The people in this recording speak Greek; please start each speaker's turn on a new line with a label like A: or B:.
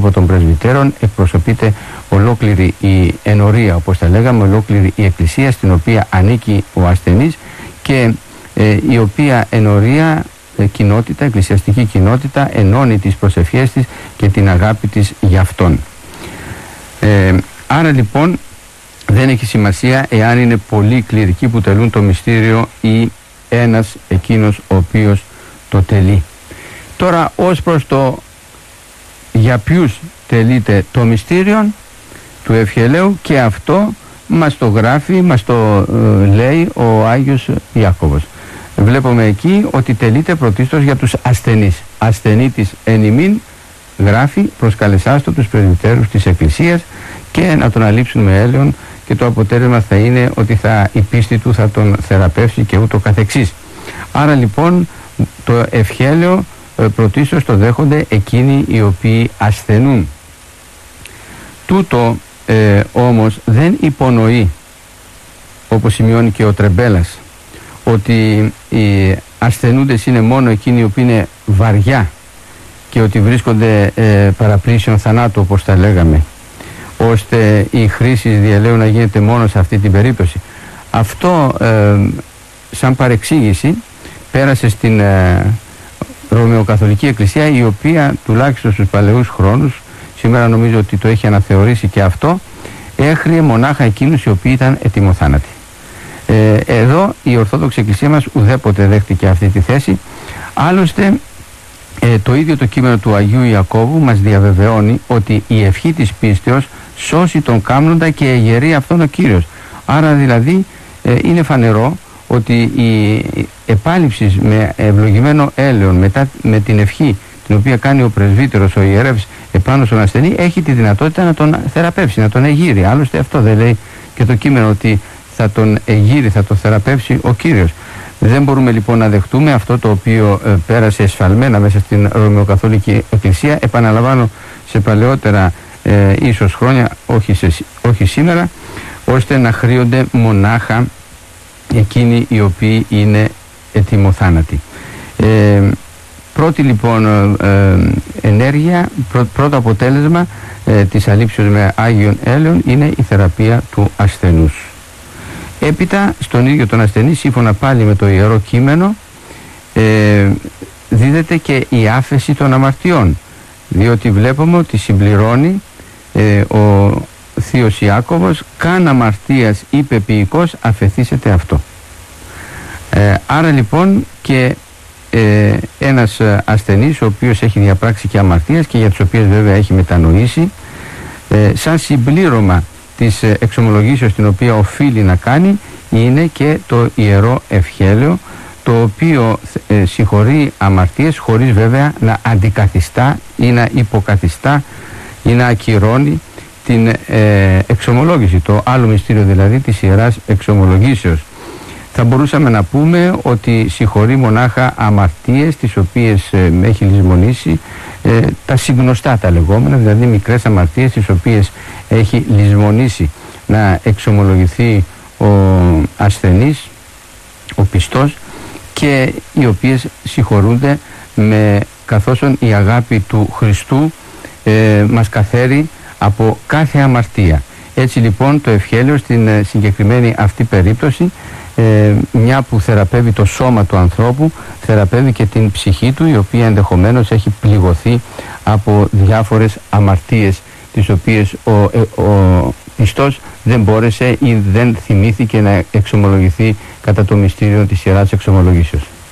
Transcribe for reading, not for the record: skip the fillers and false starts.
A: πρόσωπο των πρεσβυτέρων εκπροσωπείται ολόκληρη η ενορία, όπως τα λέγαμε, ολόκληρη η εκκλησία στην οποία ανήκει ο ασθενής και η οποία ενορία κοινότητα, εκκλησιαστική κοινότητα, ενώνει τις προσευχές της και την αγάπη της για αυτόν. Άρα λοιπόν δεν έχει σημασία εάν είναι πολλοί κληρικοί που τελούν το μυστήριο ή ένας εκείνος ο οποίος το τελεί. Τώρα ως προς το για ποιους τελείται το μυστήριο του ευχελαίου, και αυτό μας το γράφει, μας το λέει ο Άγιος Ιάκωβος. Βλέπουμε εκεί ότι τελείται πρωτίστως για τους ασθενείς. Ασθενήτης εν ημίν, γράφει, προσκαλεσάστο τους πρεσβυτέρους της Εκκλησίας και να τον αλείψουν με έλεον, και το αποτέλεσμα θα είναι ότι η πίστη του θα τον θεραπεύσει και ούτω καθεξής. Άρα λοιπόν το ευχέλαιο πρωτίστως το δέχονται εκείνοι οι οποίοι ασθενούν. Τούτο όμως δεν υπονοεί, όπως σημειώνει και ο Τρεμπέλας, ότι οι ασθενούντες είναι μόνο εκείνοι οι οποίοι είναι βαριά και ότι βρίσκονται παραπλήσιον θανάτου, όπως τα λέγαμε, ώστε η χρήση διαλέου να γίνεται μόνο σε αυτή την περίπτωση. Αυτό σαν παρεξήγηση πέρασε στην Ρωμαιοκαθολική Εκκλησία, η οποία τουλάχιστον στους παλαιούς χρόνους, σήμερα νομίζω ότι το έχει αναθεωρήσει και αυτό, έχριε μονάχα εκείνους οι οποίοι ήταν ετοιμοθάνατοι. Εδώ η Ορθόδοξη Εκκλησία μας ουδέποτε δέχτηκε αυτή τη θέση. Άλλωστε το ίδιο το κείμενο του Αγίου Ιακώβου μας διαβεβαιώνει ότι η ευχή της πίστεως σώσει τον κάμνοντα και εγερεί αυτόν ο Κύριος. Άρα δηλαδή είναι φανερό ότι η επάληψη με ευλογημένο έλεον μετά με την ευχή την οποία κάνει ο πρεσβύτερος, ο ιερεύς, επάνω στον ασθενή, έχει τη δυνατότητα να τον θεραπεύσει, να τον εγείρει. Άλλωστε αυτό δεν λέει και το κείμενο, ότι θα τον εγείρει, θα τον θεραπεύσει ο Κύριος. Δεν μπορούμε λοιπόν να δεχτούμε αυτό το οποίο πέρασε εσφαλμένα μέσα στην Ρωμαιοκαθολική Εκκλησία, επαναλαμβάνω, σε παλαιότερα ίσως χρόνια, όχι σήμερα, ώστε να χρήονται μονάχα εκείνοι οι οποίοι είναι ετοιμοθάνατοι. Πρώτη λοιπόν ενέργεια, πρώτο αποτέλεσμα της αλήψεως με Άγιον Έλεον είναι η θεραπεία του ασθενούς. Έπειτα στον ίδιο τον ασθενή, σύμφωνα πάλι με το Ιερό Κείμενο, δίδεται και η άφεση των αμαρτιών, διότι βλέπουμε ότι συμπληρώνει ο Θείος Ιάκωβος, καν αμαρτίας είπε ποιητικός αφεθήσετε αυτό. Άρα λοιπόν και ένας ασθενής ο οποίος έχει διαπράξει και αμαρτίας και για τις οποίες βέβαια έχει μετανοήσει, σαν συμπλήρωμα της εξομολογήσεως την οποία οφείλει να κάνει, είναι και το Ιερό Ευχέλαιο, το οποίο συγχωρεί αμαρτίες χωρίς βέβαια να αντικαθιστά ή να υποκαθιστά ή να ακυρώνει την εξομολόγηση, το άλλο μυστήριο δηλαδή της Ιεράς Εξομολογήσεως. Θα μπορούσαμε να πούμε ότι συγχωρεί μονάχα αμαρτίες τις οποίες έχει λησμονήσει, τα συγνωστά τα λεγόμενα, δηλαδή μικρές αμαρτίες τις οποίες έχει λησμονήσει να εξομολογηθεί ο ασθενής, ο πιστός, και οι οποίες συγχωρούνται καθώς η αγάπη του Χριστού μας καθαίρει από κάθε αμαρτία. Έτσι λοιπόν το ευχέλαιο στην συγκεκριμένη αυτή περίπτωση, μια που θεραπεύει το σώμα του ανθρώπου, θεραπεύει και την ψυχή του, η οποία ενδεχομένως έχει πληγωθεί από διάφορες αμαρτίες τις οποίες ο πιστός δεν μπόρεσε ή δεν θυμήθηκε να εξομολογηθεί κατά το μυστήριο της Ιεράς Εξομολογήσεως.